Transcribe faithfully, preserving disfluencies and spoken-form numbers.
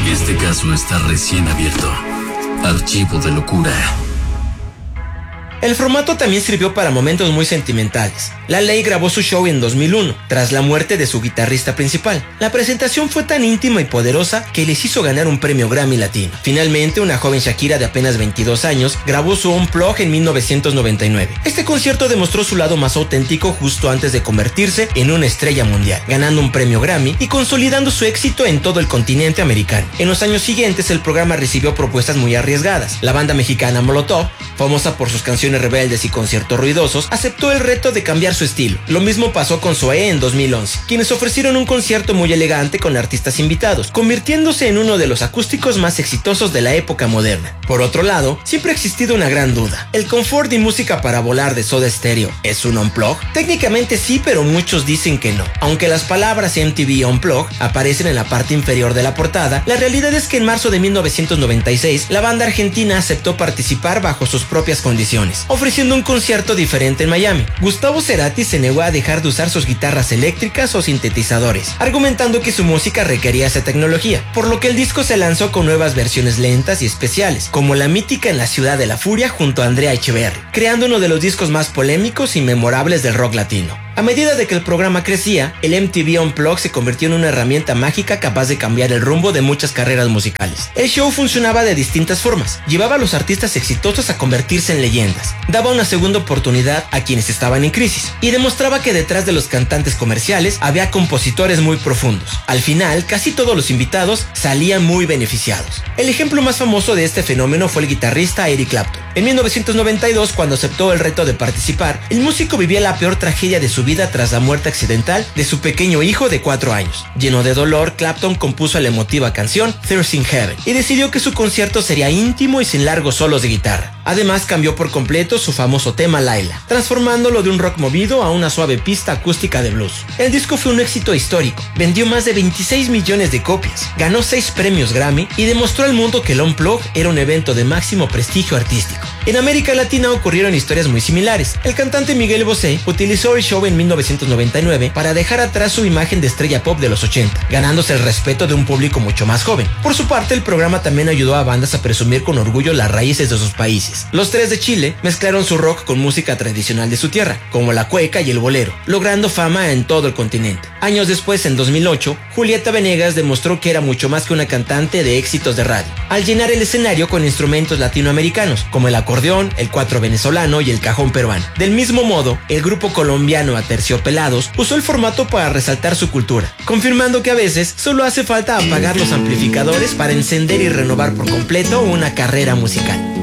Este caso está recién abierto. Archivo de locura. El formato también sirvió para momentos muy sentimentales. La Ley grabó su show en dos mil uno, tras la muerte de su guitarrista principal. La presentación fue tan íntima y poderosa que les hizo ganar un premio Grammy Latino. Finalmente, una joven Shakira de apenas veintidós años grabó su Unplugged en mil novecientos noventa y nueve. Este concierto demostró su lado más auténtico justo antes de convertirse en una estrella mundial, ganando un premio Grammy y consolidando su éxito en todo el continente americano. En los años siguientes, el programa recibió propuestas muy arriesgadas. La banda mexicana Molotov, famosa por sus canciones rebeldes y conciertos ruidosos, aceptó el reto de cambiar su estilo. Lo mismo pasó con Zoé en dos mil once, quienes ofrecieron un concierto muy elegante con artistas invitados, convirtiéndose en uno de los acústicos más exitosos de la época moderna. Por otro lado, siempre ha existido una gran duda. ¿El confort y música para volar de Soda Stereo es un unplug? Técnicamente sí, pero muchos dicen que no. Aunque las palabras M T V Unplugged aparecen en la parte inferior de la portada, la realidad es que en marzo de mil novecientos noventa y seis, la banda argentina aceptó participar bajo sus propias condiciones, ofreciendo un concierto diferente en Miami. Gustavo Cerati se negó a dejar de usar sus guitarras eléctricas o sintetizadores, argumentando que su música requería esa tecnología, por lo que el disco se lanzó con nuevas versiones lentas y especiales, como la mítica En la Ciudad de la Furia junto a Andrea Echeverri, creando uno de los discos más polémicos y memorables del rock latino. A medida de que el programa crecía, el M T V Unplugged se convirtió en una herramienta mágica capaz de cambiar el rumbo de muchas carreras musicales. El show funcionaba de distintas formas. Llevaba a los artistas exitosos a convertirse en leyendas, daba una segunda oportunidad a quienes estaban en crisis y demostraba que detrás de los cantantes comerciales había compositores muy profundos. Al final, casi todos los invitados salían muy beneficiados. El ejemplo más famoso de este fenómeno fue el guitarrista Eric Clapton. En mil novecientos noventa y dos, cuando aceptó el reto de participar, el músico vivía la peor tragedia de su vida tras la muerte accidental de su pequeño hijo de cuatro años. Lleno de dolor, Clapton compuso la emotiva canción Tears in Heaven y decidió que su concierto sería íntimo y sin largos solos de guitarra. Además, cambió por completo su famoso tema Laila, transformándolo de un rock movido a una suave pista acústica de blues. El disco fue un éxito histórico, vendió más de veintiséis millones de copias, ganó seis premios Grammy y demostró al mundo que el Unplugged era un evento de máximo prestigio artístico. En América Latina ocurrieron historias muy similares. El cantante Miguel Bosé utilizó el show en mil novecientos noventa y nueve para dejar atrás su imagen de estrella pop de los ochenta, ganándose el respeto de un público mucho más joven. Por su parte, el programa también ayudó a bandas a presumir con orgullo las raíces de sus países. Los Tres de Chile mezclaron su rock con música tradicional de su tierra, como la cueca y el bolero, logrando fama en todo el continente. Años después, en dos mil ocho, Julieta Venegas demostró que era mucho más que una cantante de éxitos de radio, al llenar el escenario con instrumentos latinoamericanos, como el acordeón, el cuatro venezolano y el cajón peruano. Del mismo modo, el grupo colombiano Aterciopelados usó el formato para resaltar su cultura, confirmando que a veces solo hace falta apagar los amplificadores para encender y renovar por completo una carrera musical.